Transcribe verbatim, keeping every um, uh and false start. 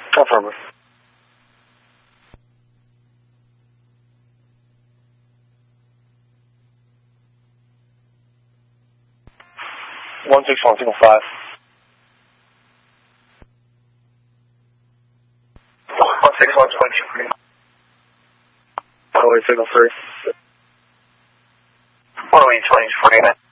Affirmative. One six one signal five. One six one twenty three. Runway signal three. Runway twenty twenty nine.